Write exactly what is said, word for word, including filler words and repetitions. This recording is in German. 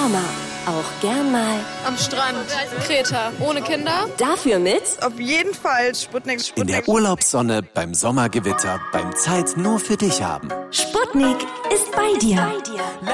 Sommer. Auch gern mal am Strand, Kreta, ohne Kinder. Dafür mit auf jeden Fall Sputnik. Sputnik. In der Urlaubssonne, beim Sommergewitter, beim Zeit nur für dich haben. Sputnik ist bei dir.